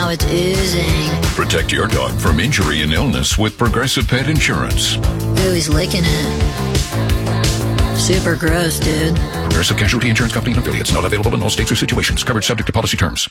now it's oozing. Protect your dog from injury and illness with Progressive Pet Insurance. Ooh, he's licking it. Super gross, dude. Progressive Casualty Insurance Company and affiliates. Not available in all states or situations. Coverage subject to policy terms.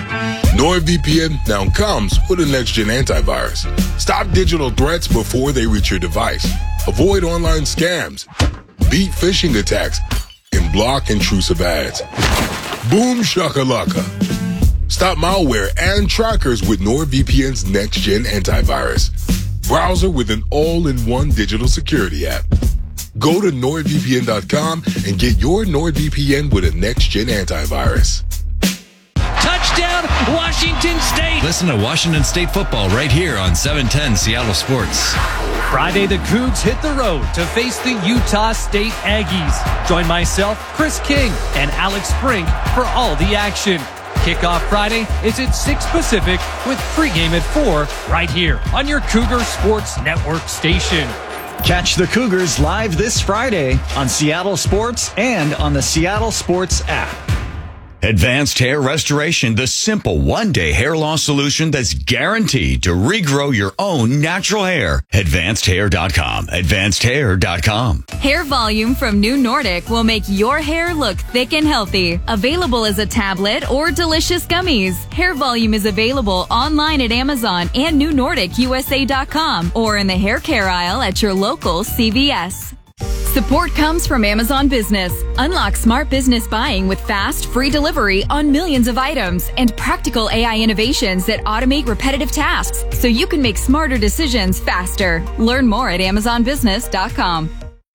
NordVPN now comes with a next-gen antivirus. Stop digital threats before they reach your device. Avoid online scams. Beat phishing attacks. And block intrusive ads. Boom shakalaka. Stop malware and trackers with NordVPN's next-gen antivirus. Browser with an all-in-one digital security app. Go to NordVPN.com and get your NordVPN with a next-gen antivirus. Touchdown, Washington State! Listen to Washington State football right here on 710 Seattle Sports. Friday, the Cougs hit the road to face the Utah State Aggies. Join myself, Chris King, and Alex Spring for all the action. Kickoff Friday is at 6 Pacific with pregame at 4 right here on your Cougar Sports Network station. Catch the Cougars live this Friday on Seattle Sports and on the Seattle Sports app. Advanced Hair Restoration, the simple one-day hair loss solution that's guaranteed to regrow your own natural hair. AdvancedHair.com. AdvancedHair.com. Hair volume from New Nordic will make your hair look thick and healthy. Available as a tablet or delicious gummies. Hair volume is available online at Amazon and NewNordicUSA.com or in the hair care aisle at your local CVS. Support comes from Amazon Business. Unlock smart business buying with fast, free delivery on millions of items and practical AI innovations that automate repetitive tasks so you can make smarter decisions faster. Learn more at AmazonBusiness.com.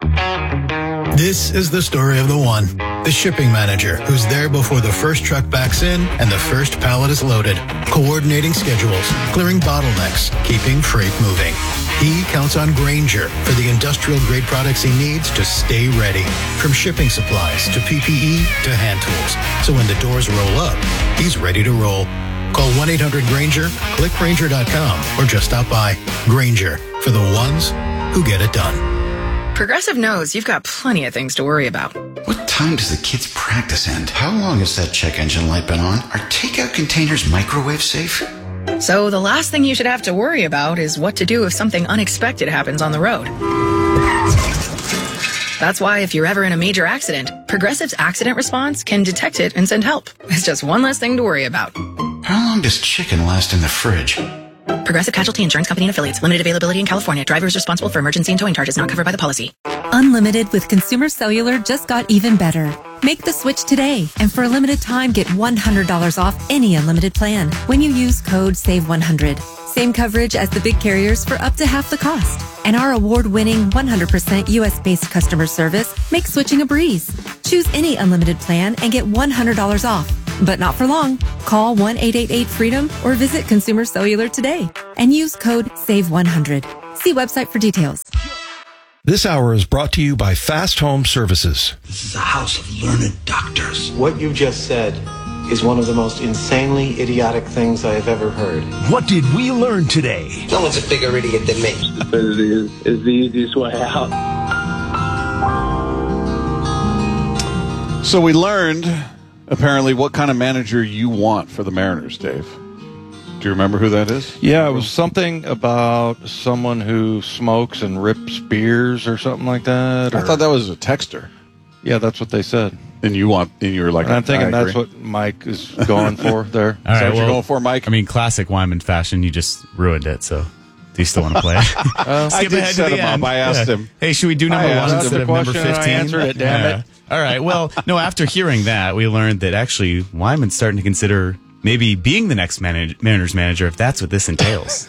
This is the story of the one, the shipping manager who's there before the first truck backs in and the first pallet is loaded, coordinating schedules, clearing bottlenecks, keeping freight moving. He counts on Grainger for the industrial-grade products he needs to stay ready, from shipping supplies to PPE to hand tools. So when the doors roll up, he's ready to roll. Call 1-800-GRAINGER, click Grainger.com, or just stop by. Grainger, for the ones who get it done. Progressive knows you've got plenty of things to worry about. What time does the kids' practice end? How long has that check engine light been on? Are takeout containers microwave safe? So the last thing you should have to worry about is what to do if something unexpected happens on the road. That's why if you're ever in a major accident, Progressive's accident response can detect it and send help. It's just one less thing to worry about. How long does chicken last in the fridge? Progressive Casualty Insurance Company and Affiliates. Limited availability in California. Driver is responsible for emergency and towing charges not covered by the policy. Unlimited with Consumer Cellular just got even better. Make the switch today, and for a limited time, get $100 off any unlimited plan when you use code SAVE100. Same coverage as the big carriers for up to half the cost. And our award-winning 100% U.S.-based customer service makes switching a breeze. Choose any unlimited plan and get $100 off. But not for long. Call 1-888-FREEDOM or visit Consumer Cellular today and use code SAVE100. See website for details. This hour is brought to you by Fast Home Services. This is a house of learned doctors. What you just said is one of the most insanely idiotic things I have ever heard. What did we learn today? No one's a bigger idiot than me. Stupidity is the easiest way out. So we learned, apparently, what kind of manager you want for the Mariners, Dave. Do you remember who that is? Yeah, it was something about someone who smokes and rips beers or something like that. I thought that was a texter. Yeah, that's what they said. And you were like, and I'm thinking that's what Mike is going for there. All right, what you're going for, Mike? I mean, classic Wyman fashion. You just ruined it. So, do you still want to play? I did set him up. I asked him. Hey, should we do number 1 instead of number 15? I answered it. Damn it! All right. Well, no. After hearing that, we learned that actually Wyman's starting to consider maybe being the next Mariners manager if that's what this entails.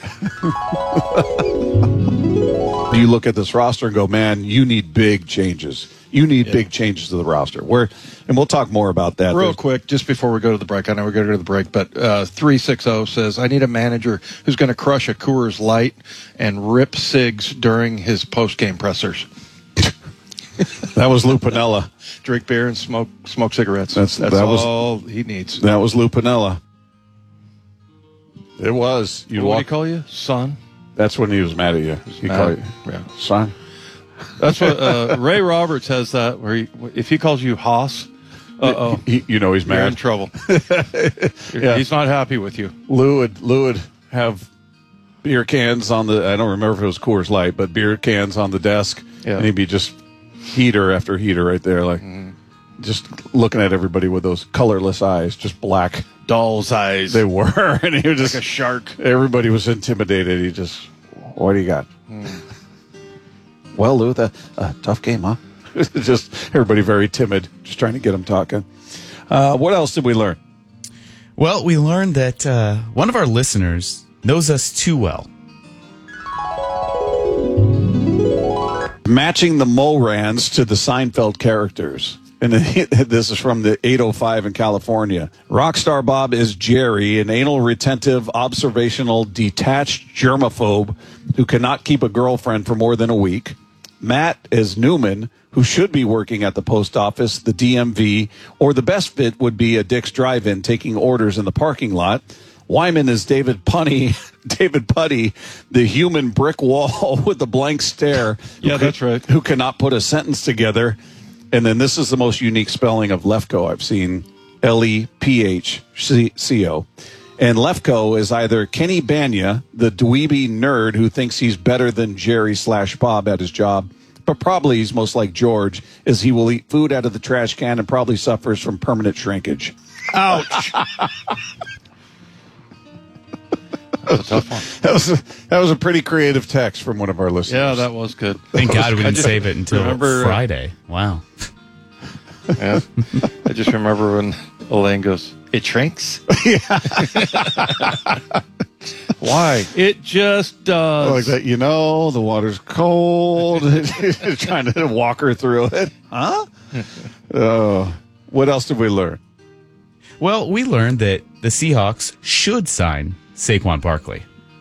Do you look at this roster and go, man, you need big changes. You need big changes to the roster. And we'll talk more about that. Real quick, just before we go to the break, I know we're going to go to the break, but 360 says, I need a manager who's going to crush a Coors Light and rip cigs during his post-game pressers. That was Lou Piniella. Drink beer and smoke cigarettes. That's all he needs. That was Lou Piniella. It was. What did he call you? Son? That's when he was mad at you. He called you son. That's what Ray Roberts has that where if he calls you Hoss, Uh-oh. You know he's mad. You're in trouble. Yeah. He's not happy with you. Lou would have beer cans on the, I don't remember if it was Coors Light, but beer cans on the desk. Yeah. And he'd be just heater after heater right there, like just looking at everybody with those colorless eyes, just black. Doll's eyes. They were. And he was just like a shark. Everybody was intimidated. He just, what do you got? Well, Lou, tough game, huh? Just everybody very timid, just trying to get him talking. What else did we learn? Well, we learned that one of our listeners knows us too well. Matching the Mulrans to the Seinfeld characters. And this is from the 805 in California. Rockstar Bob is Jerry, an anal retentive, observational, detached germaphobe who cannot keep a girlfriend for more than a week. Matt is Newman, who should be working at the post office, the DMV, or the best fit would be a Dick's Drive-In taking orders in the parking lot. Wyman is David Putty, the human brick wall with the blank stare. Yeah, that's right. Who cannot put a sentence together. And then this is the most unique spelling of Lefko I've seen, Lephco. And Lefko is either Kenny Banya, the dweeby nerd who thinks he's better than Jerry/Bob at his job, but probably he's most like George, as he will eat food out of the trash can and probably suffers from permanent shrinkage. Ouch. That's a tough one. That was a pretty creative text from one of our listeners. Yeah, that was good. Thank God we didn't save it until Friday. Wow. Yeah. I just remember when Elaine goes, "It shrinks." Why? It just does. Like that, the water's cold. Trying to walk her through it. Huh? What else did we learn? Well, we learned that the Seahawks should sign Saquon Barkley.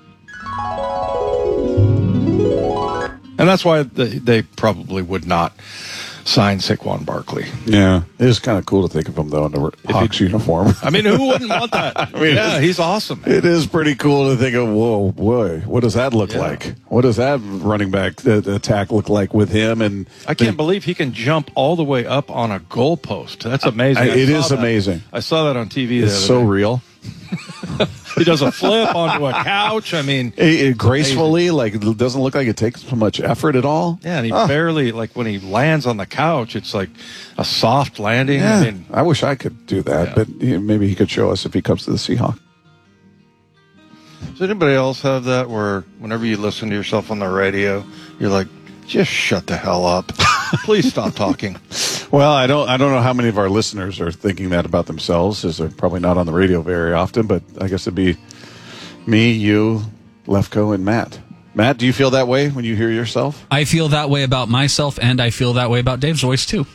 And that's why they probably would not sign Saquon Barkley. Yeah. It is kind of cool to think of him, though, in the Hawks uniform. I mean, who wouldn't want that? Yeah, he's awesome. Man. It is pretty cool to think of, whoa, boy, what does that look like? What does that running back attack look like with him? And I can't believe he can jump all the way up on a goalpost. That's amazing. It is amazing. I saw that on TV the other It's so day. real. He does a flip onto a couch. I mean, it gracefully, like, it doesn't look like it takes so much effort at all. Yeah, and he barely, like, when he lands on the couch, it's like a soft landing. Yeah, I mean, I wish I could do that, but maybe he could show us if he comes to the Seahawks. does anybody else have that where whenever you listen to yourself on the radio, you're like, just shut the hell up. Please stop talking. Well, I don't know how many of our listeners are thinking that about themselves, as they're probably not on the radio very often, but I guess it'd be me, you, Lefko, and Matt. Matt, do you feel that way when you hear yourself? I feel that way about myself, and I feel that way about Dave's voice, too.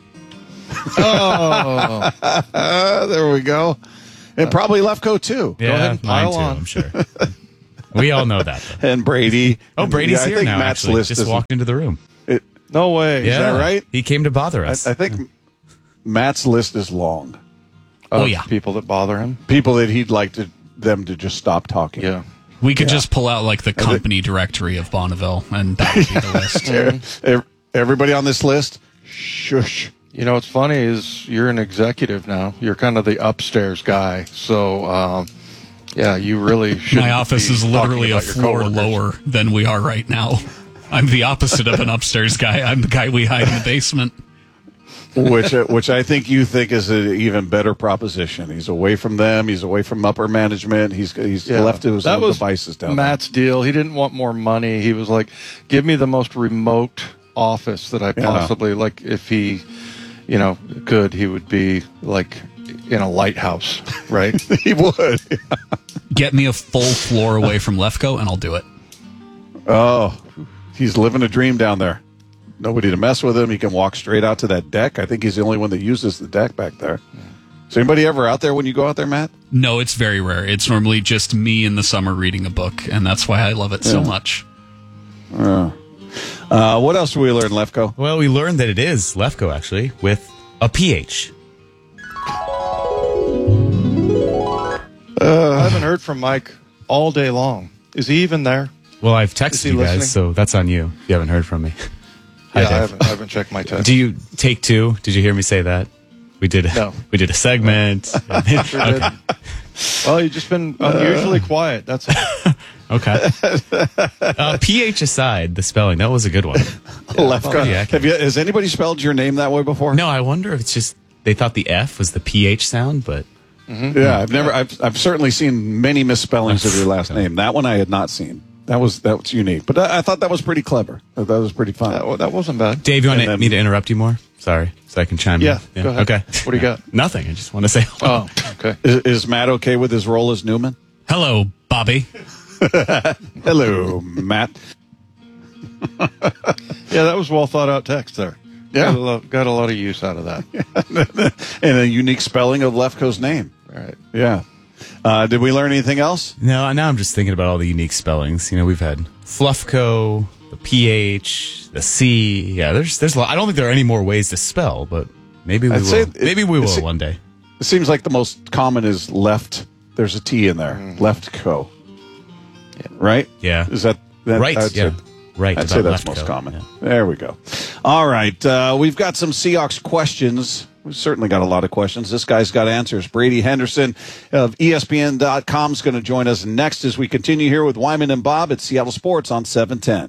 Oh. There we go. And probably Lefko, too. Yeah, go ahead and mine pile too, on. I'm sure. We all know that, though. And Brady. Oh, Brady's I here think now, Matt's actually. list Just is- walked into the room. No way. Yeah. Is that right? He came to bother us. I think Matt's list is long. People that bother him. People that he'd like them to just stop talking. Yeah. We could just pull out, like, the company directory of Bonneville, and that would be the list. Everybody on this list, shush. You know, what's funny is you're an executive now. You're kind of the upstairs guy. So, you really should. My office is literally a floor lower than we are right now. I'm the opposite of an upstairs guy. I'm the guy we hide in the basement. Which I think you think is an even better proposition. He's away from them. He's away from upper management. He's left to his own devices down Matt's deal. He didn't want more money. He was like, give me the most remote office that I possibly, like, if he, could, he would be like in a lighthouse, right? He would. Get me a full floor away from Lefko, and I'll do it. Oh, he's living a dream down there. Nobody to mess with him. He can walk straight out to that deck. I think he's the only one that uses the deck back there. Is anybody ever out there when you go out there, Matt? No, it's very rare. It's normally just me in the summer reading a book, and that's why I love it so much. What else did we learn, Lefko? Well, we learned that it is Lefko, actually, with a PH. I haven't heard from Mike all day long. Is he even there? Well, I've texted you guys, so that's on you. You haven't heard from me. Yeah, I haven't checked my text. Do you take two? Did you hear me say that? We did a segment. Okay. Well, you've just been unusually quiet. That's okay. PH aside, the spelling, that was a good one. Lefko. Has anybody spelled your name that way before? No, I wonder if it's just they thought the F was the PH sound, but yeah, I've certainly seen many misspellings of your last name. That one I had not seen. That was unique, but I thought that was pretty clever. That was pretty fun. That wasn't bad. Dave, you want me to interrupt you more? Sorry, so I can chime in. Yeah, go ahead. Okay. What do you got? Nothing. I just want to say hello. Oh, okay. Is Matt okay with his role as Newman? Hello, Bobby. Hello, Matt. Yeah, that was well thought out text there. Yeah. Got a lot of use out of that. And a unique spelling of Lefko's name. All right. Yeah. Did we learn anything else? No, now I'm just thinking about all the unique spellings. You know, we've had Fluffco, the PH, the C. Yeah, there's a lot. I don't think there are any more ways to spell, but maybe we will. Maybe we will one day. It seems like the most common is left. There's a T in there. Leftco. Yeah. Right? Yeah. Is that right? Yeah. Right. I'd say that's most common. Yeah. There we go. All right. We've got some Seahawks questions. We've certainly got a lot of questions. This guy's got answers. Brady Henderson of ESPN.com is going to join us next as we continue here with Wyman and Bob at Seattle Sports on 710.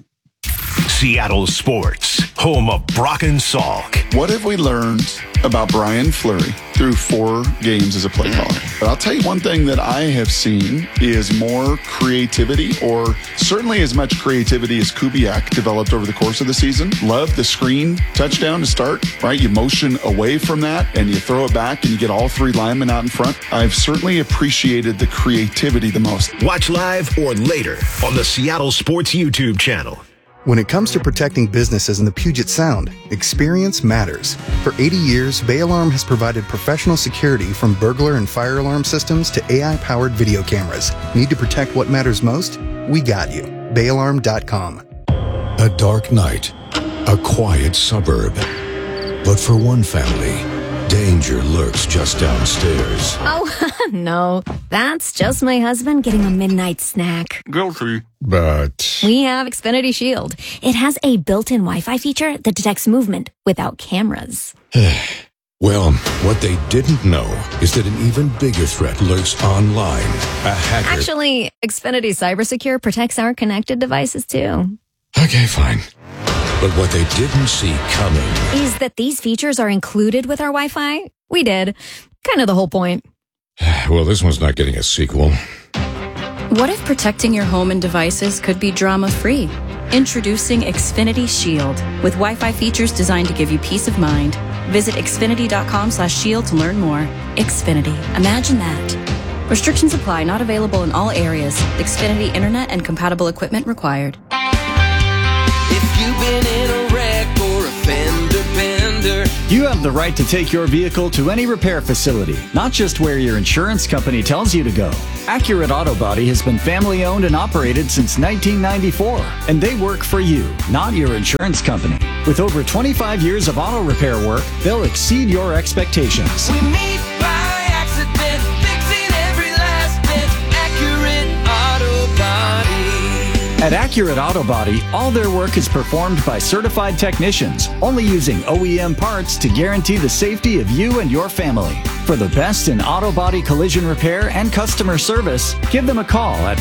Seattle Sports, home of Brock and Salk. What have we learned about Brian Fleury through 4 games as a play caller? But I'll tell you one thing that I have seen is more creativity, or certainly as much creativity as Kubiak developed over the course of the season. Love the screen touchdown to start, right? You motion away from that and you throw it back and you get all 3 linemen out in front. I've certainly appreciated the creativity the most. Watch live or later on the Seattle Sports YouTube channel. When it comes to protecting businesses in the Puget Sound, experience matters. For 80 years, Bay Alarm has provided professional security from burglar and fire alarm systems to AI-powered video cameras. Need to protect what matters most? We got you. BayAlarm.com. A dark night, a quiet suburb. But for one family, danger lurks just downstairs. Oh, no. That's just my husband getting a midnight snack. Guilty. But We have Xfinity Shield. It has a built-in Wi-Fi feature that detects movement without cameras. well, what they didn't know is that an even bigger threat lurks online. A hacker. Actually, Xfinity CyberSecure protects our connected devices, too. Okay, fine. But what they didn't see coming is that these features are included with our Wi-Fi. We did. Kind of the whole point. Well, this one's not getting a sequel. What if protecting your home and devices could be drama-free? Introducing Xfinity Shield with Wi-Fi features designed to give you peace of mind. Visit Xfinity.com/shield to learn more. Xfinity. Imagine that. Restrictions apply. Not available in all areas. Xfinity Internet and compatible equipment required. If you've been in a wreck or a fender bender, You have the right to take your vehicle to any repair facility, not just where your insurance company tells you to go. Accurate Auto Body has been family owned and operated since 1994, and they work for you, not your insurance company. With over 25 years of auto repair work, they'll exceed your expectations. we meet by accident, fixing every last bit. Accurate Auto Body. At Accurate Auto Body, all their work is performed by certified technicians, only using OEM parts to guarantee the safety of you and your family. For the best in auto body collision repair and customer service, give them a call at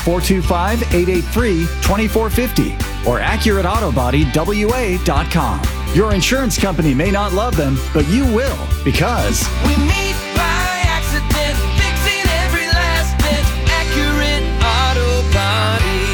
425-883-2450 or AccurateAutoBodyWA.com. Your insurance company may not love them, but you will, because We meet by accident, fixing every last bit. Accurate Auto Body.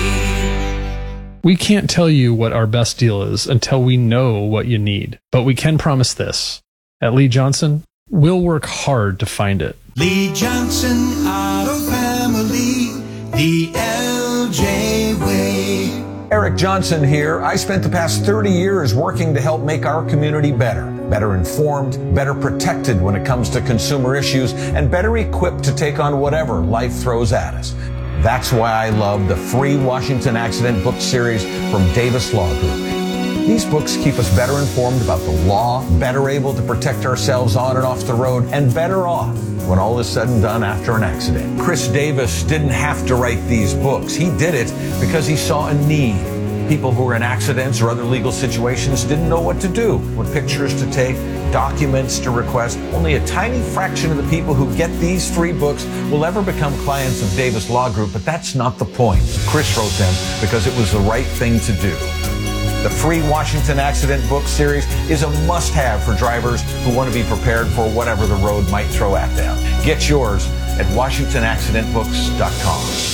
We can't tell you what our best deal is until we know what you need, but we can promise this. At Lee Johnson, we'll work hard to find it. Lee Johnson Auto Family, the LJ way. Eric Johnson here. I spent the past 30 years working to help make our community better informed, better protected when it comes to consumer issues, and better equipped to take on whatever life throws at us. That's why I love the free Washington Accident book series from Davis Law Group. These books keep us better informed about the law, better able to protect ourselves on and off the road, and better off when all is said and done after an accident. Chris Davis didn't have to write these books. He did it because he saw a need. People who were in accidents or other legal situations didn't know what to do, what pictures to take, documents to request. Only a tiny fraction of the people who get these free books will ever become clients of Davis Law Group, but that's not the point. Chris wrote them because it was the right thing to do. The free Washington Accident Book Series is a must-have for drivers who want to be prepared for whatever the road might throw at them. Get yours at WashingtonAccidentBooks.com.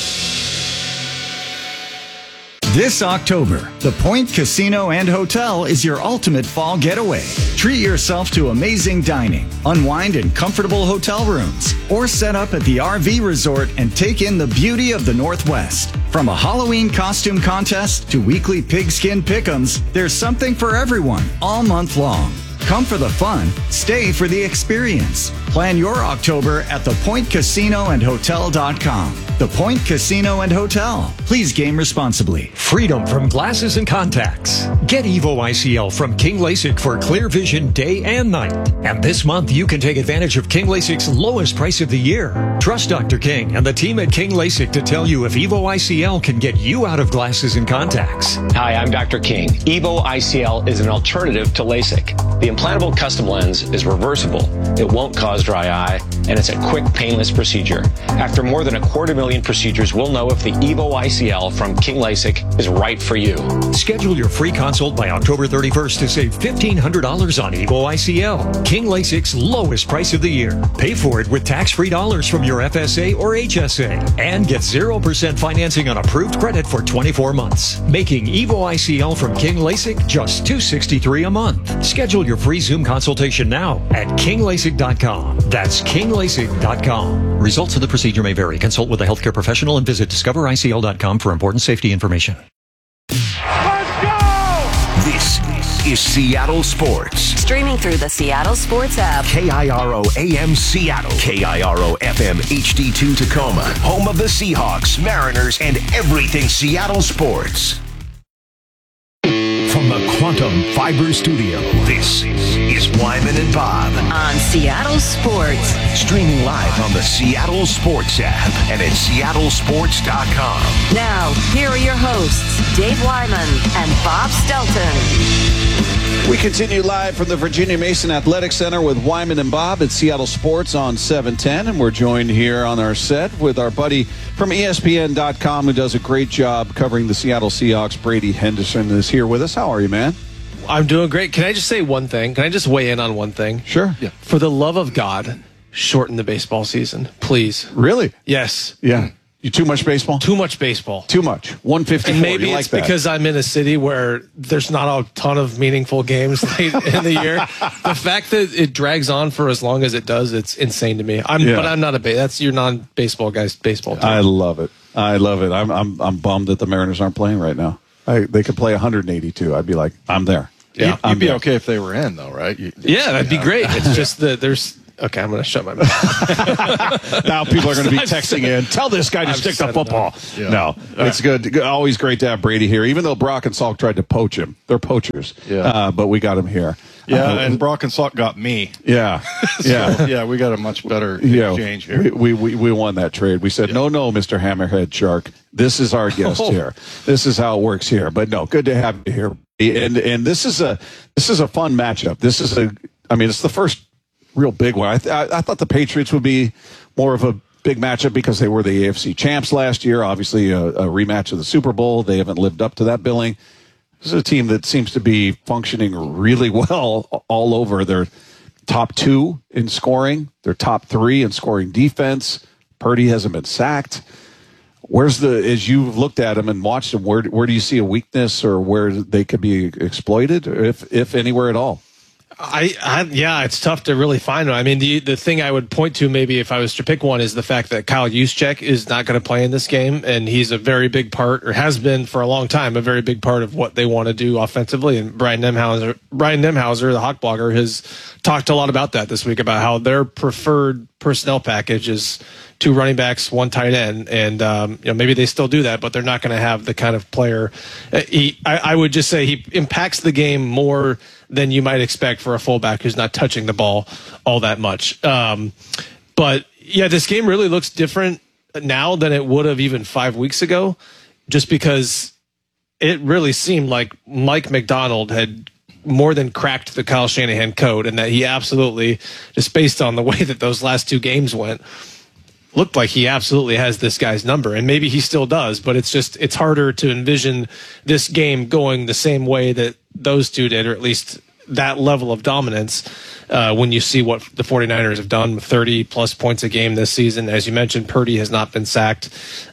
This October, the Point Casino and Hotel is your ultimate fall getaway. Treat yourself to amazing dining, unwind in comfortable hotel rooms, or set up at the RV resort and take in the beauty of the Northwest. From a Halloween costume contest to weekly pigskin pick'ems, there's something for everyone all month long. Come for the fun, stay for the experience. Plan your October at thepointcasinoandhotel.com. The Point Casino and Hotel. Please game responsibly. Freedom from glasses and contacts. Get Evo ICL from King LASIK for clear vision day and night. And this month you can take advantage of King LASIK's lowest price of the year. Trust Dr. King and the team at King LASIK to tell you if Evo ICL can get you out of glasses and contacts. Hi, I'm Dr. King. Evo ICL is an alternative to LASIK. The implantable custom lens is reversible. It won't cause dry eye, and it's a quick, painless procedure. After more than 250,000 procedures, we'll know if the Evo ICL from King LASIK is right for you. Schedule your free consult by October 31st to save $1,500 on Evo ICL. King LASIK's lowest price of the year. Pay for it with tax-free dollars from your FSA or HSA. And get 0% financing on approved credit for 24 months. Making Evo ICL from King LASIK just $263 a month. Schedule your free Zoom consultation now at KingLASIK.com. That's KingLASIK.com. Results of the procedure may vary. Consult with a healthcare professional and visit discovericl.com for important safety information. This is Seattle Sports. Streaming through the Seattle Sports app. KIRO AM Seattle. KIRO FM HD2 Tacoma. Home of the Seahawks, Mariners, and everything Seattle sports. From the Quantum Fiber Studio, this is Wyman and Bob. On Seattle Sports. Streaming live on the Seattle Sports app and at seattlesports.com. Now, here are your hosts, Dave Wyman and Bob Stelton. We continue live from the Virginia Mason Athletic Center with Wyman and Bob at Seattle Sports on 710. And we're joined here on our set with our buddy from ESPN.com who does a great job covering the Seattle Seahawks. Brady Henderson is here with us. How are you, man? I'm doing great. Can I just say one thing? Can I just weigh in on one thing? Sure. Yeah. For the love of God, shorten the baseball season, please. Really? Yes. Yeah. You too much baseball? Too much baseball. Too much. 154. And maybe you it's like because I'm in a city where there's not a ton of meaningful games late in the year. The fact that it drags on for as long as it does, it's insane to me. But I'm not that's your non-baseball guy's baseball team. I love it. I love it. I'm bummed that the Mariners aren't playing right now. They could play 182. I'd be like, I'm there. Yeah, you'd be okay if they were in, though, right? That'd be great. It's just that there's. Okay, I'm going to shut my mouth. Now people are going to be texting in. Tell this guy to stick to football. Yeah. No, it's good. Always great to have Brady here. Even though Brock and Salk tried to poach him, they're poachers. Yeah, but we got him here. Yeah, and Brock and Salk got me. Yeah, yeah. We got a much better exchange here. We won that trade. We said no, Mr. Hammerhead Shark. This is our guest here. This is how it works here. But no, good to have you here. And this is a fun matchup. It's the first real big one. I thought the Patriots would be more of a big matchup because they were the AFC champs last year. Obviously, a rematch of the Super Bowl. They haven't lived up to that billing. This is a team that seems to be functioning really well all over. They're top 2 in scoring. They're top 3 in scoring defense. Purdy hasn't been sacked. As you've looked at them and watched them, where do you see a weakness or where they could be exploited, if anywhere at all? It's tough to really find one. I mean, the thing I would point to maybe if I was to pick one is the fact that Kyle Juszczyk is not going to play in this game, and he's a very big part, or has been for a long time, a very big part of what they want to do offensively. And Brian Nemhauser, the Hawk blogger, has talked a lot about that this week, about how their preferred personnel package is 2 running backs, 1 tight end, and maybe they still do that, but they're not going to have the kind of player. I would just say he impacts the game more than you might expect for a fullback who's not touching the ball all that much. But yeah, this game really looks different now than it would have even 5 weeks ago, just because it really seemed like Mike Macdonald had more than cracked the Kyle Shanahan code, and that he absolutely, just based on the way that those last 2 games went, looked like he absolutely has this guy's number. And maybe he still does, but it's harder to envision this game going the same way that those two did, or at least that level of dominance, when you see what the 49ers have done with 30-plus points a game this season. As you mentioned, Purdy has not been sacked.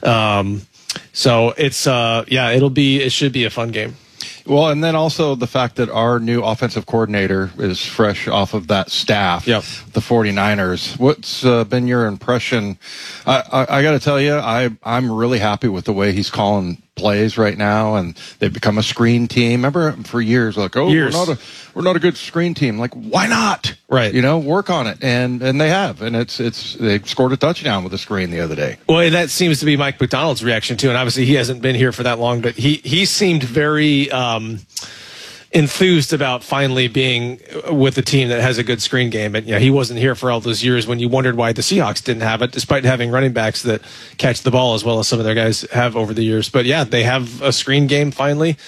So it's, it should be a fun game. Well, and then also the fact that our new offensive coordinator is fresh off of that staff, the 49ers. What's been your impression? I got to tell you, I'm really happy with the way he's calling plays right now, and they've become a screen team. Remember for years, like, we're not a good screen team. Like, why not? Right. Work on it. And they have. And they scored a touchdown with a screen the other day. Well, that seems to be Mike Macdonald's reaction too. And obviously he hasn't been here for that long, but he seemed very enthused about finally being with a team that has a good screen game. And he wasn't here for all those years when you wondered why the Seahawks didn't have it, despite having running backs that catch the ball as well as some of their guys have over the years. But yeah, they have a screen game finally.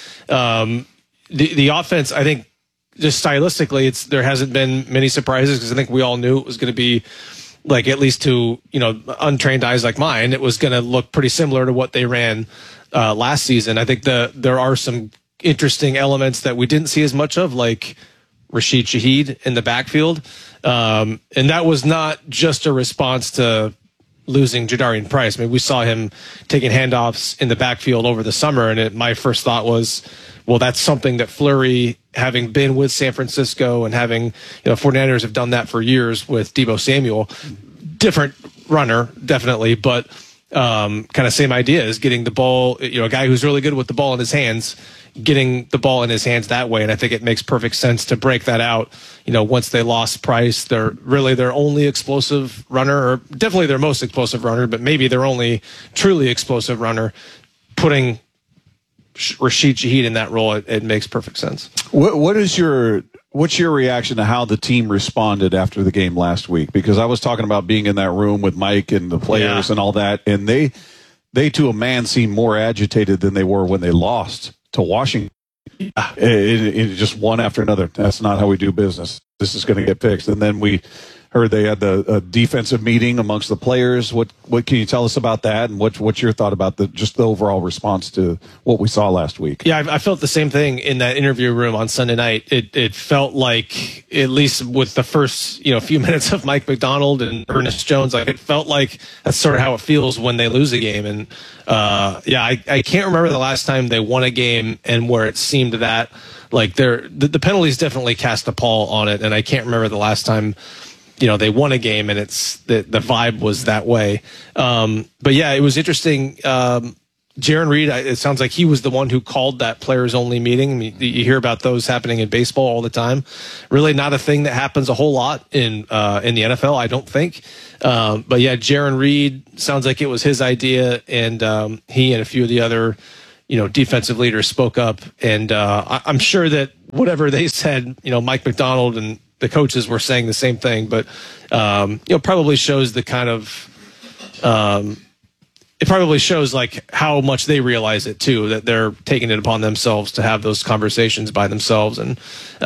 The offense, I think, just stylistically, there hasn't been many surprises, because I think we all knew it was going to be, like, at least to untrained eyes like mine, it was going to look pretty similar to what they ran last season. I think there are some interesting elements that we didn't see as much of, like Rashid Shaheed in the backfield, and that was not just a response to losing Jadarian Price. I mean, we saw him taking handoffs in the backfield over the summer, and my first thought was, well, that's something that Fleury, having been with San Francisco and having, 49ers have done that for years with Deebo Samuel, different runner, definitely, but kind of same idea, is getting the ball, a guy who's really good with the ball in his hands, getting the ball in his hands that way. And I think it makes perfect sense to break that out. Once they lost Price, they're really their only explosive runner, or definitely their most explosive runner, but maybe their only truly explosive runner. Putting Rashid Shaheed in that role, it makes perfect sense. What's your reaction to how the team responded after the game last week? Because I was talking about being in that room with Mike and the players and all that, and they to a man seemed more agitated than they were when they lost to Washington. It just one after another. That's not how we do business. This is going to get fixed. And then we heard they had the defensive meeting amongst the players. What can you tell us about that? And what's your thought about the overall response to what we saw last week? Yeah, I felt the same thing in that interview room on Sunday night. It felt like, at least with the first few minutes of Mike Macdonald and Ernest Jones, like, it felt like that's sort of how it feels when they lose a game. And I can't remember the last time they won a game and where it seemed that like the penalties definitely cast a pall on it. And I can't remember the last time they won a game and it's the vibe was that way. But yeah, it was interesting. Jaron Reed, it sounds like he was the one who called that players only meeting. I mean, you hear about those happening in baseball all the time. Really not a thing that happens a whole lot in the NFL, I don't think. But yeah, Jaron Reed, sounds like it was his idea, and he and a few of the other defensive leaders spoke up. And I'm sure that whatever they said, Mike Macdonald and the coaches were saying the same thing, but probably shows the kind of it probably shows like how much they realize it too, that they're taking it upon themselves to have those conversations by themselves. And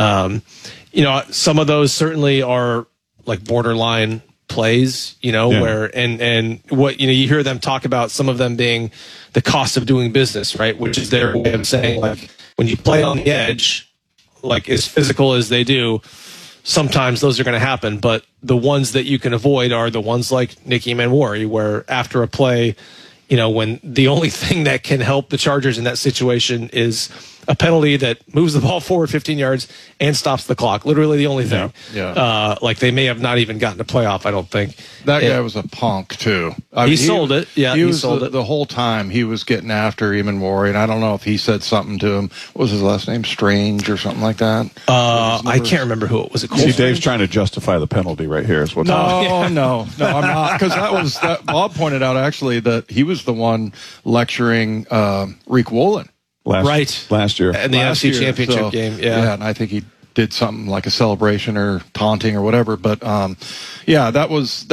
some of those certainly are like borderline plays, where and what you hear them talk about, some of them being the cost of doing business, right? Which is their way of saying, like, when you play on the edge, like as physical as they do, sometimes those are going to happen, but the ones that you can avoid are the ones like Nicky Manwari, where after a play, when the only thing that can help the Chargers in that situation is a penalty that moves the ball forward 15 yards and stops the clock. Literally the only thing. Yeah. Like they may have not even gotten a playoff, I don't think. That guy was a punk too. He sold it. Yeah, he sold it. The whole time he was getting after Manwari, and I don't know if he said something to him. What was his last name? Strange or something like that? I can't remember who it was. See, Dave's trying to justify the penalty right here. Is what? No, I'm not. Because Bob pointed out actually that he was the one lecturing Rick Woolen. Last year. And the NFC Championship game, yeah. And I think he did something like a celebration or taunting or whatever. But, that was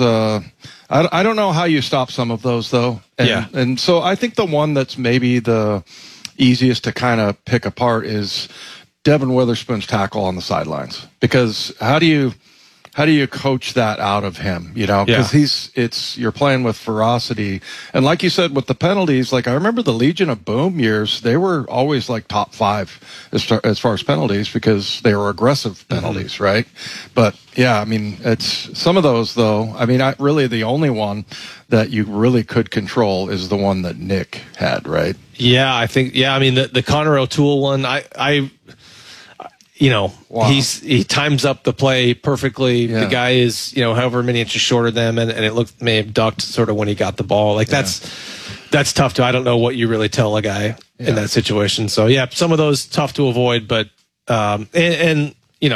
I don't know how you stop some of those, though. And so I think the one that's maybe the easiest to kind of pick apart is Devin Witherspoon's tackle on the sidelines, because how do you coach that out of him? Because you're playing with ferocity, and like you said with the penalties, like I remember the Legion of Boom years, they were always like top 5 as far as penalties because they were aggressive penalties, right? But yeah, I mean, it's some of those though. I mean, really the only one that you really could control is the one that Nick had, right? Yeah, I think. Yeah, I mean the Connor O'Toole one. Wow. He times up the play perfectly. Yeah. The guy is, however many inches shorter than him, and it may have ducked sort of when he got the ball. Like that's tough to. I don't know what you really tell a guy in that situation. So yeah, some of those tough to avoid, but the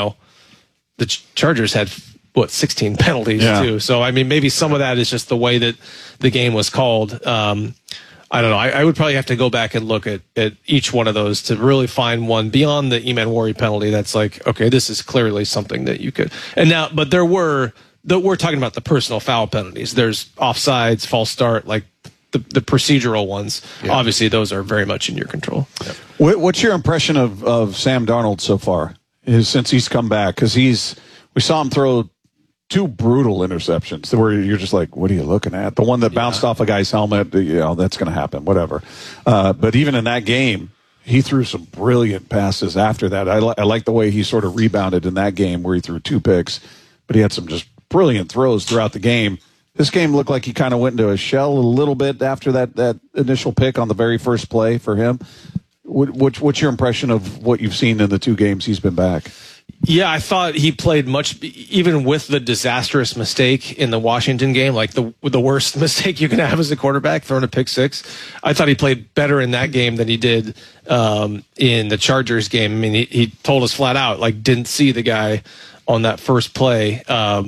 Chargers had 16 penalties too. So I mean, maybe some of that is just the way that the game was called. I don't know. I would probably have to go back and look at each one of those to really find one beyond the Eman penalty that's like, okay, this is clearly something that you could. But we're talking about the personal foul penalties. There's offsides, false start, like the procedural ones. Yeah. Obviously, those are very much in your control. Yep. What's your impression of Sam Darnold so far since he's come back? Because we saw him throw 2 brutal interceptions where you're just like, what are you looking at? The one that bounced off a guy's helmet, that's going to happen, whatever. But even in that game, he threw some brilliant passes after that. I like the way he sort of rebounded in that game where he threw 2 picks, but he had some just brilliant throws throughout the game. This game looked like he kind of went into a shell a little bit after that initial pick on the very first play for him. What's your impression of what you've seen in the 2 games he's been back? Yeah, I thought he played much, even with the disastrous mistake in the Washington game, like the worst mistake you can have as a quarterback, throwing a pick 6. I thought he played better in that game than he did in the Chargers game. I mean, he told us flat out, like, didn't see the guy on that first play.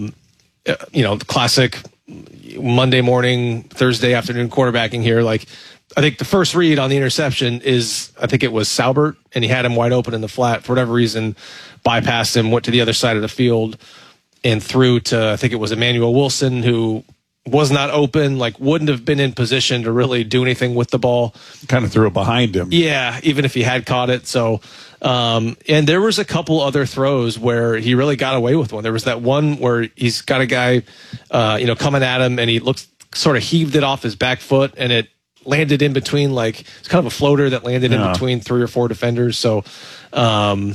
The classic Monday morning, Thursday afternoon quarterbacking here. Like, I think the first read on the interception is, I think it was Saubert, and he had him wide open in the flat for whatever reason, bypassed him, went to the other side of the field, and threw to, I think it was Emmanuel Wilson, who was not open, like wouldn't have been in position to really do anything with the ball. Kind of threw it behind him. Yeah, even if he had caught it. So, and there was a couple other throws where he really got away with one. There was that one where he's got a guy, coming at him, and he sort of heaved it off his back foot, and it landed in between, like, it's kind of a floater that landed in between 3 or 4 defenders. So, I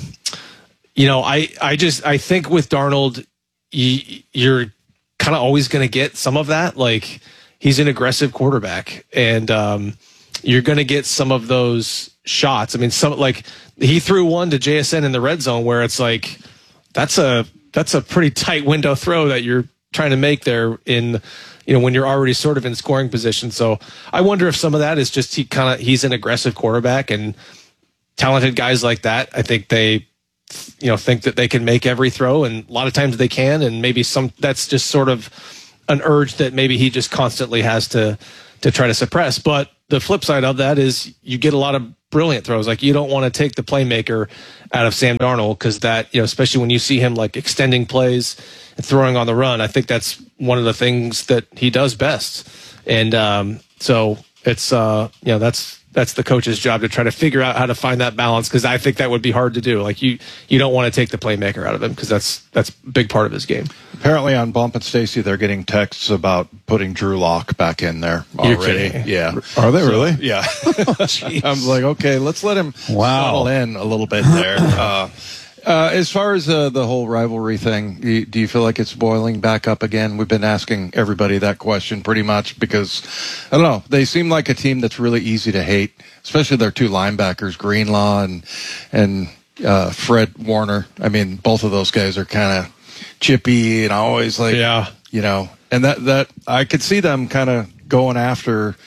think with Darnold, you're kind of always going to get some of that. Like, he's an aggressive quarterback, and you're going to get some of those shots. I mean, he threw one to JSN in the red zone where it's like, that's a pretty tight window throw that you're trying to make there in, when you're already sort of in scoring position. So I wonder if some of that is just he's an aggressive quarterback, and talented guys like that, I think they, think that they can make every throw, and a lot of times they can, and maybe that's just sort of an urge that maybe he just constantly has to try to suppress. But the flip side of that is you get a lot of brilliant throws. Like, you don't want to take the playmaker out of Sam Darnold, because that, especially when you see him like extending plays and throwing on the run, I think that's one of the things that he does best. And so it's that's the coach's job to try to figure out how to find that balance, because I think that would be hard to do. Like, you don't want to take the playmaker out of him, because that's a big part of his game. Apparently on Bump and Stacy, they're getting texts about putting Drew Lock back in there already. You're kidding. Yeah. Are they really? Yeah. I'm like, okay, let's let him settle in a little bit there. As far as the whole rivalry thing, do you feel like it's boiling back up again? We've been asking everybody that question pretty much because, I don't know, they seem like a team that's really easy to hate, especially their 2 linebackers, Greenlaw and Fred Warner. I mean, both of those guys are kind of chippy and always like, and that I could see them kind of going after,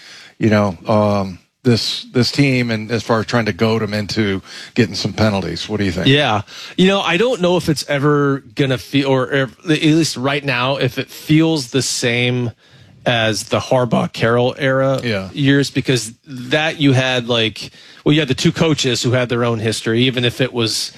this team, and as far as trying to goad them into getting some penalties. What do you think? Yeah. I don't know if it's ever going to feel, or at least right now, if it feels the same as the Harbaugh-Carroll era years, because that you had you had the 2 coaches who had their own history, even if it was,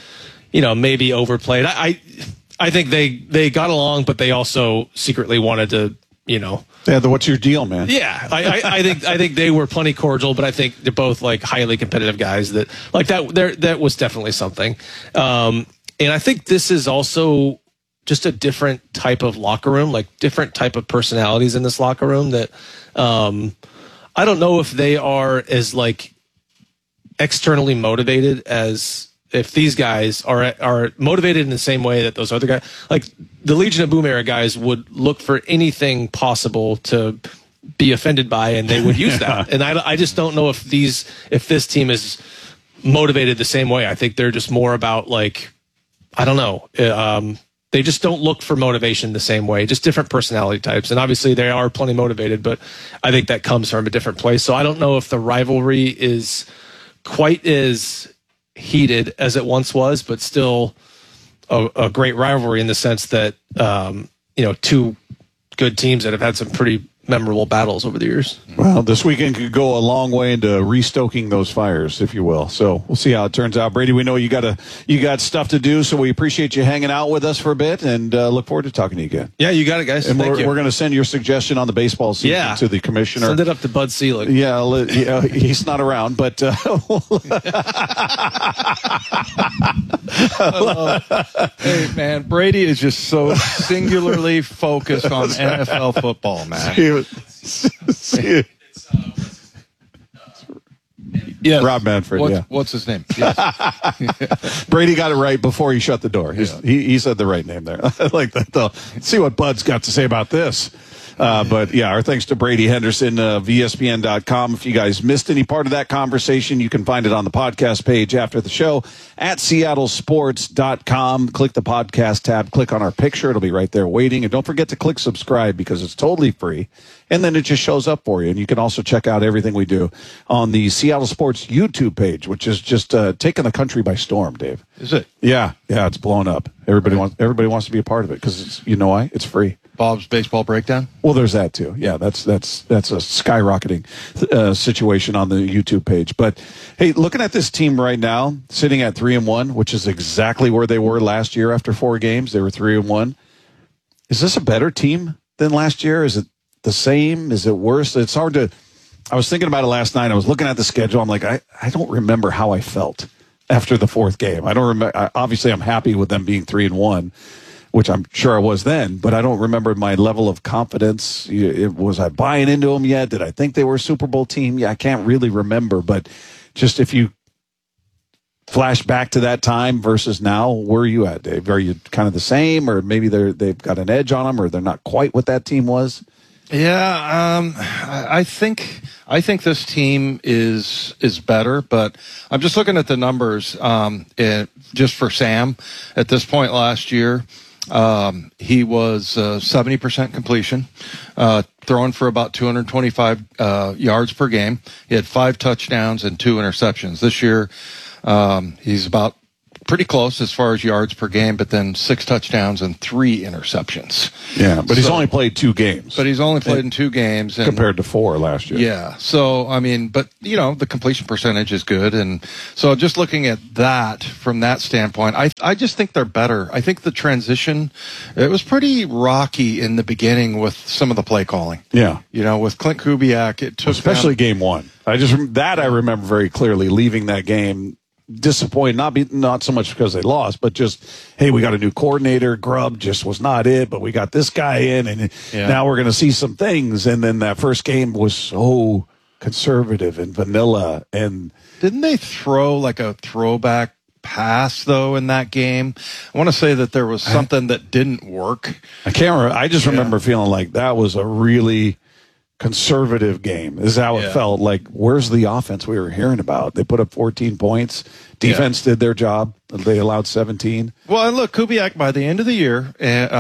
maybe overplayed. I think they got along, but they also secretly wanted to What's your deal, man? Yeah, I think they were plenty cordial, but I think they're both like highly competitive guys that like that was definitely something. And I think this is also just a different type of locker room, like different type of personalities in this locker room that I don't know if they are as like externally motivated as if these guys are motivated in the same way that those other guys, like the Legion of Boom era guys, would look for anything possible to be offended by, and they would use that. And I just don't know if this team is motivated the same way. I think they're just more about like, I don't know. They just don't look for motivation the same way, just different personality types. And obviously they are plenty motivated, but I think that comes from a different place. So I don't know if the rivalry is quite as heated as it once was, but still a great rivalry in the sense that, two good teams that have had some pretty memorable battles over the years. Well, this weekend could go a long way into restoking those fires, if you will. So we'll see how it turns out. Brady, we know you got stuff to do, so we appreciate you hanging out with us for a bit, and look forward to talking to you again. Yeah, you got it, guys. And we're going to send your suggestion on the baseball season to the commissioner. Send it up to Bud Selig. Yeah, he's not around, but hey, man, Brady is just so singularly focused on NFL football, man. Yes. Rob Manfred. What's his name? Yes. Brady got it right before he shut the door. He said the right name there. I like that, though. See what Bud's got to say about this. But yeah, our thanks to Brady Henderson of ESPN.com. If you guys missed any part of that conversation, you can find it on the podcast page after the show at seattlesports.com. Click the podcast tab, click on our picture. It'll be right there waiting. And don't forget to click subscribe because it's totally free. And then it just shows up for you. And you can also check out everything we do on the Seattle Sports YouTube page, which is just taking the country by storm, Dave. Is it? Yeah, it's blown up. Everybody wants to be a part of it because you know why? It's free. Bob's Baseball Breakdown? Well, there's that too. Yeah, that's a skyrocketing situation on the YouTube page. But hey, looking at this team right now, sitting at 3-1, which is exactly where they were last year after 4 games. They were 3-1. Is this a better team than last year? Is it the same? Is it worse? It's hard to. I was thinking about it last night. I was looking at the schedule. I'm like, I don't remember how I felt after the 4th game. I don't remember. Obviously, I'm happy with them being 3-1. Which I'm sure I was then, but I don't remember my level of confidence. Was I buying into them yet? Did I think they were a Super Bowl team? Yeah, I can't really remember, but just if you flash back to that time versus now, where are you at, Dave? Are you kind of the same, or maybe they've got an edge on them, or they're not quite what that team was? Yeah, I think this team is better, but I'm just looking at the numbers. Just for Sam, at this point last year. He was 70% completion, throwing for about 225 yards per game. He had 5 touchdowns and 2 interceptions. This year, he's about pretty close as far as yards per game, but then 6 touchdowns and 3 interceptions. Yeah, but he's only played 2 games. But he's only played in 2 games. Compared to 4 last year. Yeah, so, I mean, but, the completion percentage is good. And so just looking at that from that standpoint, I just think they're better. I think the transition, it was pretty rocky in the beginning with some of the play calling. Yeah. With Clint Kubiak, it took especially game 1. I remember very clearly leaving that game disappointed, not so much because they lost, but just, hey, we got a new coordinator. Grubb just was not it, but we got this guy in, and now we're going to see some things. And then that first game was so conservative and vanilla. And didn't they throw like a throwback pass though in that game? I want to say that there was something that didn't work. I can't remember. I just remember feeling like that was a really conservative game is how it felt. Like, where's the offense we were hearing about? They put up 14 points. Defense did their job. They allowed 17. Well, and look, Kubiak, by the end of the year,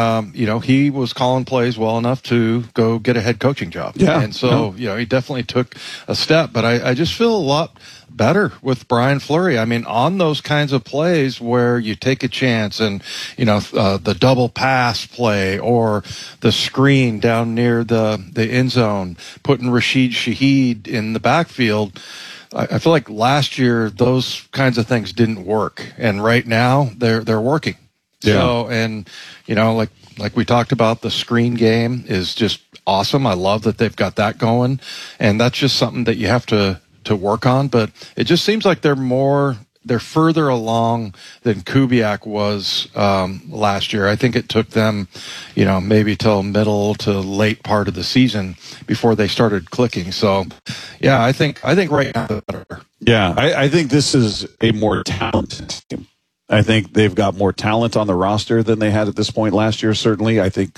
he was calling plays well enough to go get a head coaching job. Yeah. And so, he definitely took a step. But I just feel a lot better with Brian Fleury. I mean, on those kinds of plays where you take a chance and, the double pass play or the screen down near the end zone, putting Rashid Shaheed in the backfield. I feel like last year those kinds of things didn't work, and right now they're working. Yeah. So, and like like we talked about, the screen game is just awesome. I love that they've got that going, and that's just something that you have to work on. But it just seems like they're further along than Kubiak was last year. I think it took them, maybe till middle to late part of the season before they started clicking. So, yeah, I think right now they're better. Yeah, I think this is a more talented team. I think they've got more talent on the roster than they had at this point last year. Certainly, I think.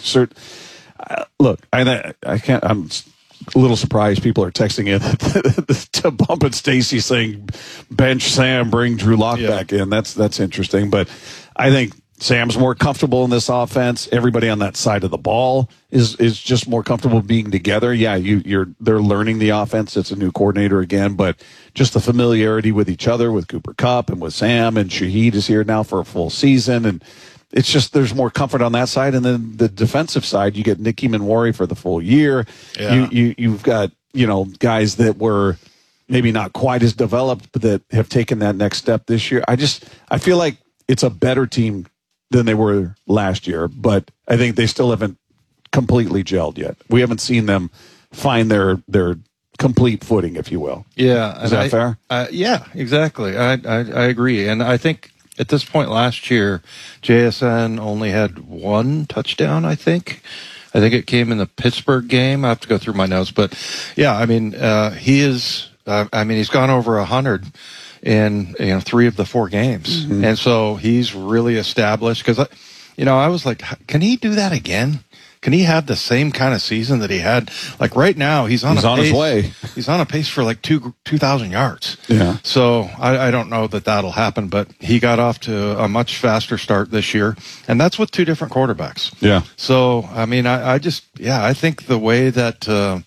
Look, I can't. I'm a little surprised people are texting in to Bump and Stacy saying bench Sam, bring Drew Lock back in. That's interesting, but I think Sam's more comfortable in this offense. Everybody on that side of the ball is just more comfortable being together. Yeah, they're learning the offense. It's a new coordinator again, but just the familiarity with each other, with Cooper Kupp and with Sam, and Shaheed is here now for a full season, and it's just there's more comfort on that side. And then the defensive side, you get Nicky Manwari for the full year. Yeah. You've got guys that were maybe not quite as developed, but that have taken that next step this year. I feel like it's a better team than they were last year, but I think they still haven't completely gelled yet. We haven't seen them find their complete footing, if you will. Yeah, is that fair? Yeah, exactly. I agree, and I think at this point last year, JSN only had one touchdown. I think it came in the Pittsburgh game. I have to go through my notes, but yeah, I mean, he is. He's gone over 100 in 3 of the 4 games, and so he's really established. Because I was like, can he do that again? Can he have the same kind of season that he had? Like right now, he's on his way. He's on a pace for like 2,000 yards. Yeah. So I don't know that that'll happen, but he got off to a much faster start this year, and that's with 2 different quarterbacks. Yeah. So I mean, I think the way that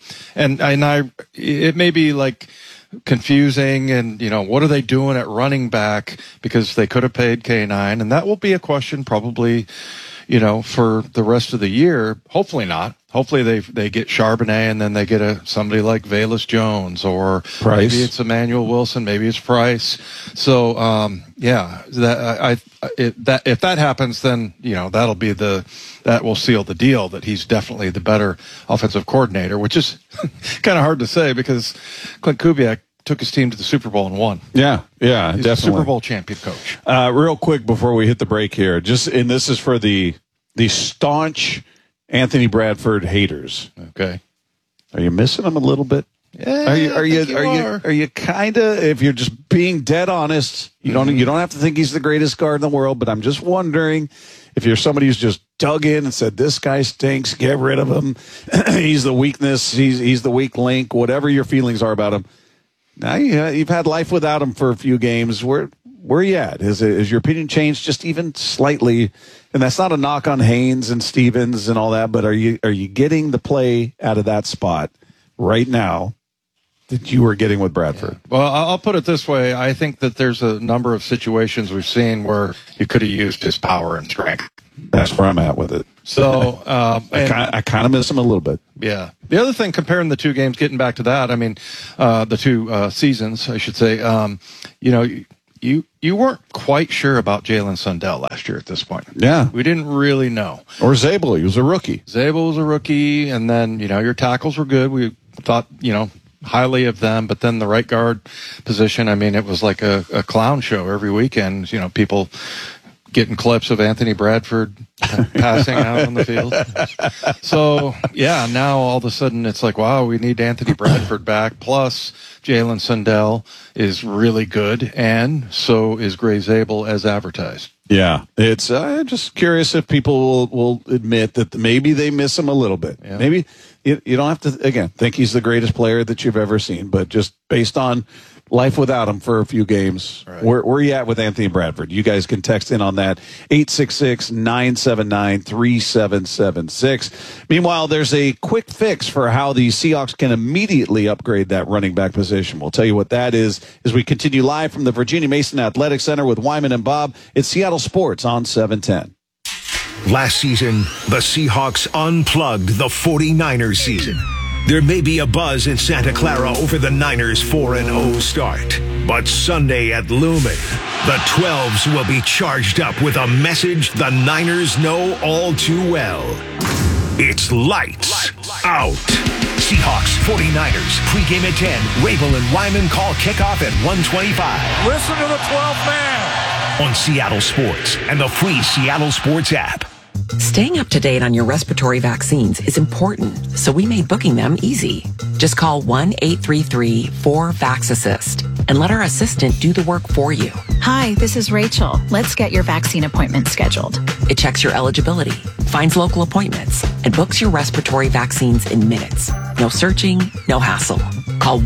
it may be like confusing, and what are they doing at running back, because they could have paid K9, and that will be a question probably for the rest of the year. Hopefully not. Hopefully they get Charbonnet, and then they get somebody like Velus Jones, or Price. Maybe it's Emmanuel Wilson, maybe it's Price. So if that happens, then that will seal the deal that he's definitely the better offensive coordinator, which is kind of hard to say because Clint Kubiak took his team to the Super Bowl and won. Yeah, He's definitely. a Super Bowl champion coach. Real quick before we hit the break here, and this is for the staunch Anthony Bradford haters. Okay, are you missing him a little bit? Yeah, are you kind of, if you're just being dead honest, you don't have to think he's the greatest guard in the world, but I'm just wondering if you're somebody who's just dug in and said this guy stinks, get rid of him. He's the weakness. He's the weak link. Whatever your feelings are about him. Now you've had life without him for a few games. Where are you at? Has your opinion changed just even slightly? And that's not a knock on Haynes and Stevens and all that, but are you getting the play out of that spot right now that you were getting with Bradford? Yeah. Well, I'll put it this way. I think that there's a number of situations we've seen where you could have used his power and strength. That's where I'm at with it. So I kind of miss him a little bit. Yeah. The other thing, comparing the 2 games, getting back to that, I mean, the 2 seasons, I should say, you weren't quite sure about Jalen Sundell last year at this point. Yeah. We didn't really know. Or Zabel. He was a rookie. Zabel was a rookie, and then, your tackles were good. We thought, highly of them, but then the right guard position, I mean, it was like a clown show every weekend. People getting clips of Anthony Bradford passing out on the field. So, yeah, now all of a sudden it's like, wow, we need Anthony Bradford back. Plus, Jalen Sundell is really good, and so is Gray Zabel as advertised. Yeah, it's just curious if people will admit that maybe they miss him a little bit. Yeah. Maybe you don't have to, again, think he's the greatest player that you've ever seen, but just based on life without him for a few games. Right. Where are you at with Anthony Bradford? You guys can text in on that, 866-979-3776. Meanwhile, there's a quick fix for how the Seahawks can immediately upgrade that running back position. We'll tell you what that is as we continue live from the Virginia Mason Athletic Center with Wyman and Bob. It's Seattle Sports on 710. Last season, the Seahawks unplugged the 49ers season. There may be a buzz in Santa Clara over the Niners' 4-0 start. But Sunday at Lumen, The 12s will be charged up with a message the Niners know all too well. It's lights out. Seahawks 49ers pregame at 10. Rabel and Wyman call kickoff at 1:25. Listen to the 12th man. On Seattle Sports and the free Seattle Sports app. Staying up to date on your respiratory vaccines is important, so we made booking them easy. Just call 1-833-4-VAX-ASSIST and let our assistant do the work for you. Hi, this is Rachel. Let's get your vaccine appointment scheduled. It checks your eligibility, finds local appointments, and books your respiratory vaccines in minutes. No searching, no hassle. Call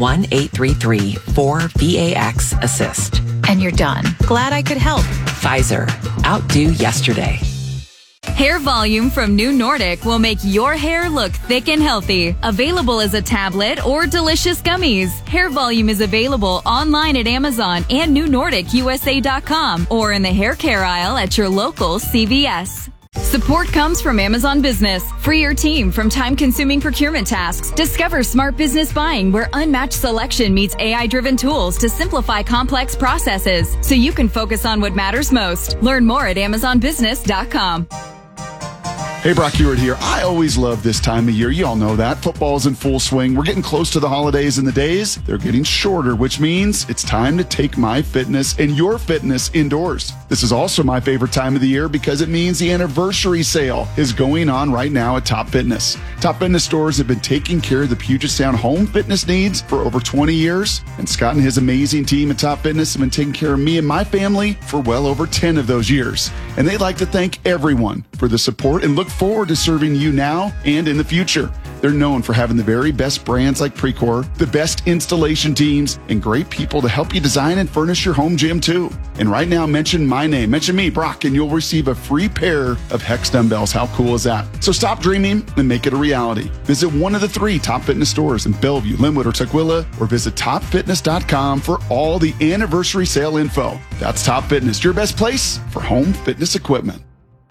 1-833-4-VAX-ASSIST. And you're done. Glad I could help. Pfizer. Outdo yesterday. Hair Volume from New Nordic will make your hair look thick and healthy. Available as a tablet or delicious gummies. Hair Volume is available online at Amazon and NewNordicUSA.com or in the hair care aisle at your local CVS. Support comes from Amazon Business. Free your team from time-consuming procurement tasks. Discover smart business buying where unmatched selection meets AI-driven tools to simplify complex processes so you can focus on what matters most. Learn more at AmazonBusiness.com. Hey, Brock Hewitt here. I always love this time of year. You all know that. Football's in full swing. We're getting close to the holidays, and the days, they're getting shorter, which means it's time to take my fitness and your fitness indoors. This is also my favorite time of the year because it means the anniversary sale is going on right now at Top Fitness. Top Fitness stores have been taking care of the Puget Sound home fitness needs for over 20 years, and Scott and his amazing team at Top Fitness have been taking care of me and my family for well over 10 of those years. And they'd like to thank everyone for the support and look forward to serving you now and in the future. They're known for having the very best brands like Precor, the best installation teams, and great people to help you design and furnish your home gym too. And right now, mention my name, mention me, Brock, and you'll receive a free pair of Hex dumbbells. How cool is that? So stop dreaming and make it a reality. Visit one of the 3 Top Fitness stores in Bellevue, Linwood, or Tukwila, or visit topfitness.com for all the anniversary sale info. That's Top Fitness, your best place for home fitness equipment.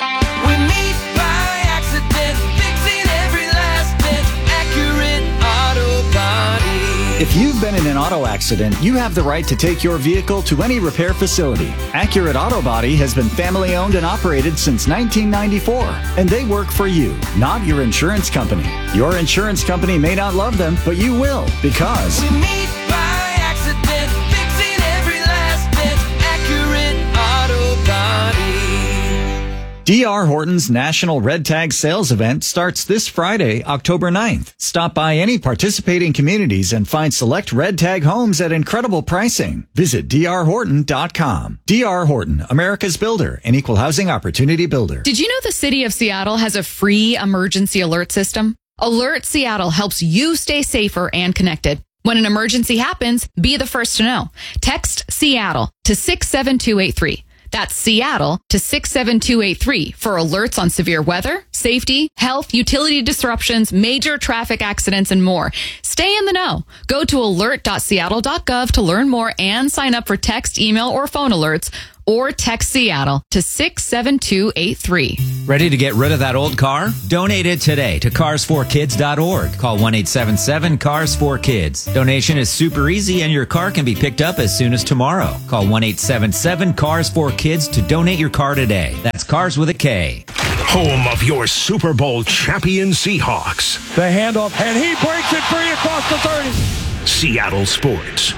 If you've been in an auto accident, you have the right to take your vehicle to any repair facility. Accurate Auto Body has been family owned and operated since 1994, and they work for you, not your insurance company. Your insurance company may not love them, but you will, because We meet by accident, fixing every last bit. Accurate Auto Body. D.R. Horton's National Red Tag Sales Event starts this Friday, October 9th. Stop by any participating communities and find select Red Tag homes at incredible pricing. Visit drhorton.com. D.R. Horton, America's builder and equal housing opportunity builder. Did you know the city of Seattle has a free emergency alert system? Alert Seattle helps you stay safer and connected. When an emergency happens, be the first to know. Text Seattle to 67283. That's Seattle to 67283 for alerts on severe weather, safety, health, utility disruptions, major traffic accidents, and more. Stay in the know. Go to alert.seattle.gov to learn more and sign up for text, email, or phone alerts, or text Seattle to 67283. Ready to get rid of that old car? Donate it today to Cars4Kids.org. Call 1-877-CARS4KIDS. Donation is super easy and your car can be picked up as soon as tomorrow. Call 1-877-CARS4KIDS to donate your car today. That's Cars with a K. Home of your Super Bowl champion Seahawks. The handoff, and he breaks it free across the 30. Seattle Sports.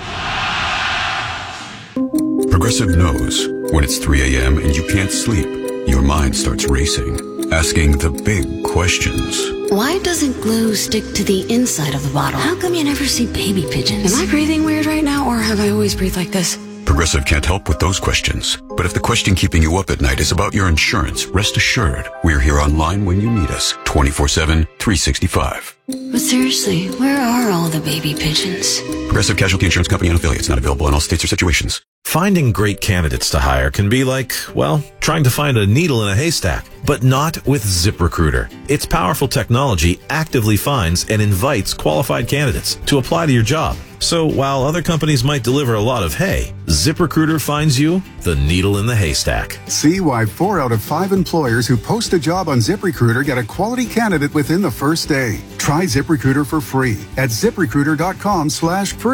Progressive knows when it's 3 a.m. and you can't sleep, your mind starts racing, asking the big questions. Why doesn't glue stick to the inside of the bottle? How come you never see baby pigeons? Am I breathing weird right now, or have I always breathed like this? Progressive can't help with those questions. But if the question keeping you up at night is about your insurance, rest assured, we're here online when you need us, 24/7, 365. But seriously, where are all the baby pigeons? Progressive Casualty Insurance Company and affiliates, not available in all states or situations. Finding great candidates to hire can be like, well, trying to find a needle in a haystack, but not with ZipRecruiter. Its powerful technology actively finds and invites qualified candidates to apply to your job. So while other companies might deliver a lot of hay, ZipRecruiter finds you the needle in the haystack. See why 4 out of 5 employers who post a job on ZipRecruiter get a quality candidate within the first day. Try ZipRecruiter for free at ZipRecruiter.com/free.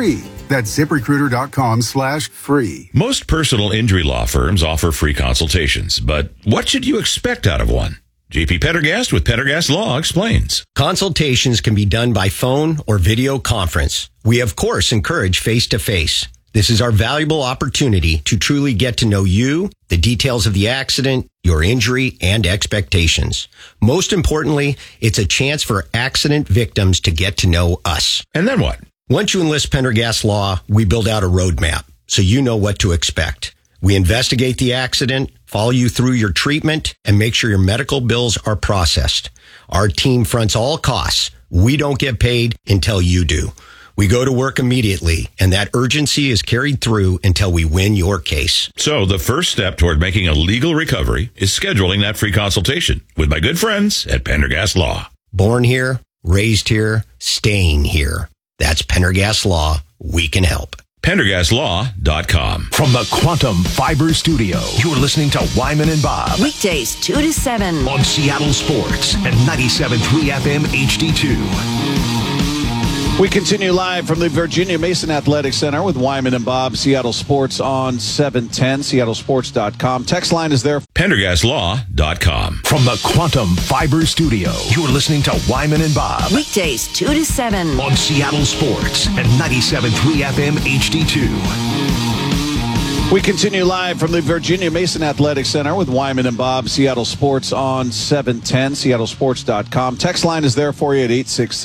That's ZipRecruiter.com/free. Most personal injury law firms offer free consultations, but what should you expect out of one? JP Pendergast with Pendergast Law explains. Consultations can be done by phone or video conference. We, of course, encourage face-to-face. This is our valuable opportunity to truly get to know you, the details of the accident, your injury, and expectations. Most importantly, it's a chance for accident victims to get to know us. And then what? Once you enlist Pendergast Law, we build out a roadmap so you know what to expect. We investigate the accident, follow you through your treatment, and make sure your medical bills are processed. Our team fronts all costs. We don't get paid until you do. We go to work immediately, and that urgency is carried through until we win your case. So the first step toward making a legal recovery is scheduling that free consultation with my good friends at Pendergast Law. Born here, raised here, staying here. That's Pendergast Law. We can help. PendergastLaw.com. From the Quantum Fiber Studio, you're listening to Wyman and Bob. Weekdays 2 to 7 on Seattle Sports and 97.3 FM HD2. We continue live from the Virginia Mason Athletic Center with Wyman and Bob. Seattle Sports on 710, seattlesports.com. Text line is there. PendergastLaw.com. From the Quantum Fiber Studio, you're listening to Wyman and Bob. Weekdays 2 to 7 on Seattle Sports and 97.3 FM HD2. We continue live from the Virginia Mason Athletic Center with Wyman and Bob. Seattle Sports on 710, seattlesports.com. Text line is there for you at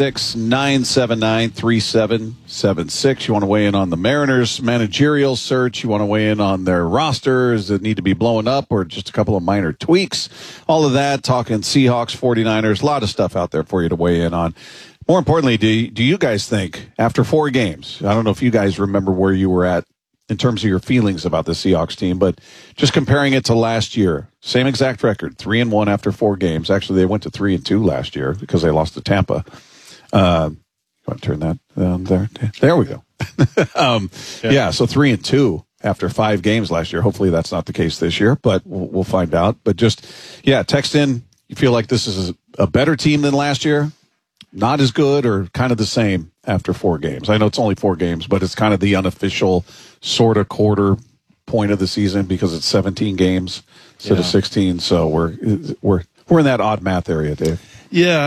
866-979-3776. You want to weigh in on the Mariners managerial search. You want to weigh in on their rosters that need to be blown up or just a couple of minor tweaks. All of that, talking Seahawks, 49ers, a lot of stuff out there for you to weigh in on. More importantly, do you guys think, after 4 games, I don't know if you guys remember where you were at in terms of your feelings about the Seahawks team, but just comparing it to last year, same exact record, 3-1 after 4 games. Actually, they went to 3-2 last year because they lost to Tampa. You want to turn that down there? There we go. Yeah, so 3-2 after 5 games last year. Hopefully that's not the case this year, but we'll find out. But just, text in. You feel like this is a better team than last year? Not as good or kind of the same after 4 games? I know it's only 4 games, but it's kind of the unofficial sort of quarter point of the season because it's 17 games instead of 16. So we're in that odd math area, Dave. Yeah,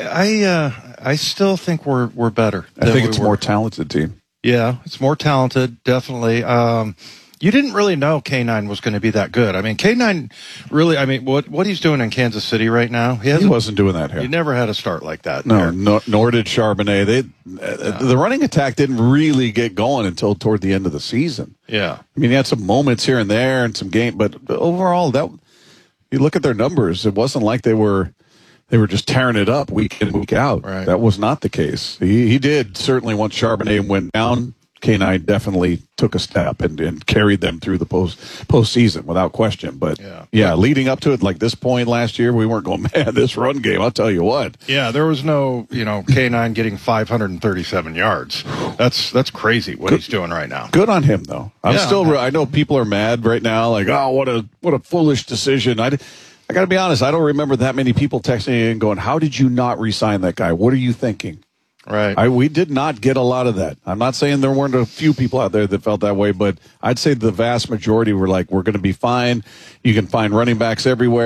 I still think we're better. I think it's a more talented team. Yeah, it's more talented, definitely. You didn't really know K9 was going to be that good. I mean, K9 really, what he's doing in Kansas City right now, he wasn't doing that here. He never had a start like that. No, nor did Charbonnet. The running attack didn't really get going until toward the end of the season. Yeah. I mean, he had some moments here and there and some game, but overall, you look at their numbers, it wasn't like they were just tearing it up week in, week out. Right. That was not the case. He did certainly once Charbonnet went down. K9 definitely took a step and carried them through the postseason without question. But leading up to it, like this point last year, we weren't going, man, this run game, I'll tell you what. Yeah, there was no, K9 getting 537 yards. That's crazy what he's doing right now. Good on him, though. I know people are mad right now, like, oh, what a foolish decision. I got to be honest, I don't remember that many people texting me and going, how did you not re-sign that guy? What are you thinking? Right. We did not get a lot of that. I'm not saying there weren't a few people out there that felt that way, but I'd say the vast majority were like, we're going to be fine. You can find running backs everywhere.